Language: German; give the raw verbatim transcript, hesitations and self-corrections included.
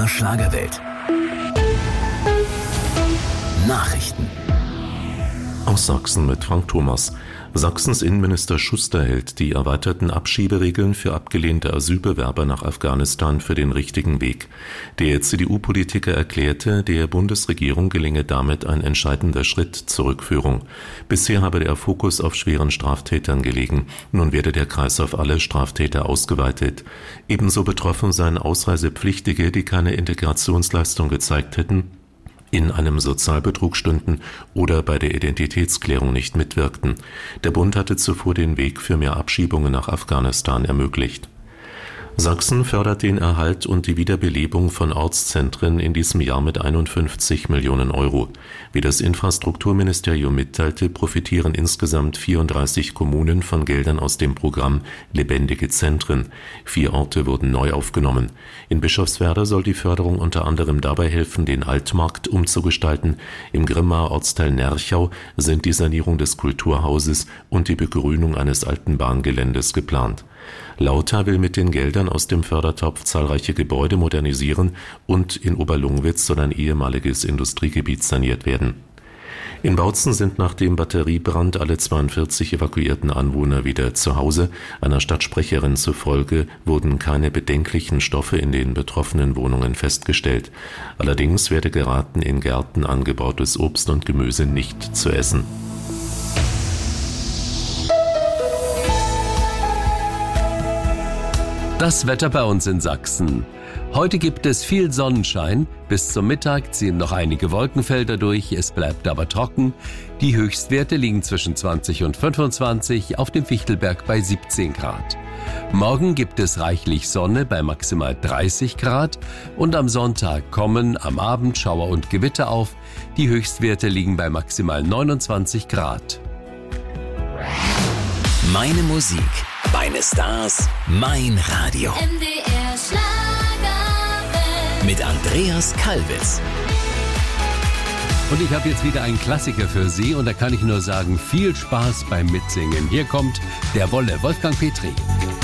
der Schlagerwelt. Nachrichten aus Sachsen mit Frank Thomas. Sachsens Innenminister Schuster hält die erweiterten Abschieberegeln für abgelehnte Asylbewerber nach Afghanistan für den richtigen Weg. Der C D U-Politiker erklärte, der Bundesregierung gelinge damit ein entscheidender Schritt zur Rückführung. Bisher habe der Fokus auf schweren Straftätern gelegen. Nun werde der Kreis auf alle Straftäter ausgeweitet. Ebenso betroffen seien Ausreisepflichtige, die keine Integrationsleistung gezeigt hätten, in einem Sozialbetrug stünden oder bei der Identitätsklärung nicht mitwirkten. Der Bund hatte zuvor den Weg für mehr Abschiebungen nach Afghanistan ermöglicht. Sachsen fördert den Erhalt und die Wiederbelebung von Ortszentren in diesem Jahr mit einundfünfzig Millionen Euro. Wie das Infrastrukturministerium mitteilte, profitieren insgesamt vierunddreißig Kommunen von Geldern aus dem Programm Lebendige Zentren. Vier Orte wurden neu aufgenommen. In Bischofswerda soll die Förderung unter anderem dabei helfen, den Altmarkt umzugestalten. Im Grimmaer Ortsteil Nerchau sind die Sanierung des Kulturhauses und die Begrünung eines alten Bahngeländes geplant. Lauter will mit den Geldern aus dem Fördertopf zahlreiche Gebäude modernisieren und in Oberlungwitz soll ein ehemaliges Industriegebiet saniert werden. In Bautzen sind nach dem Batteriebrand alle zweiundvierzig evakuierten Anwohner wieder zu Hause. Einer Stadtsprecherin zufolge wurden keine bedenklichen Stoffe in den betroffenen Wohnungen festgestellt. Allerdings werde geraten, in Gärten angebautes Obst und Gemüse nicht zu essen. Das Wetter bei uns in Sachsen. Heute gibt es viel Sonnenschein. Bis zum Mittag ziehen noch einige Wolkenfelder durch. Es bleibt aber trocken. Die Höchstwerte liegen zwischen zwanzig und fünfundzwanzig, auf dem Fichtelberg bei siebzehn Grad. Morgen gibt es reichlich Sonne bei maximal dreißig Grad und am Sonntag kommen am Abend Schauer und Gewitter auf. Die Höchstwerte liegen bei maximal neunundzwanzig Grad. Meine Musik, meine Stars, mein Radio. M D R Schlagerwelt. Mit Andreas Kalbitz. Und ich habe jetzt wieder einen Klassiker für Sie und da kann ich nur sagen, viel Spaß beim Mitsingen. Hier kommt Der Wolle, Wolfgang Petri.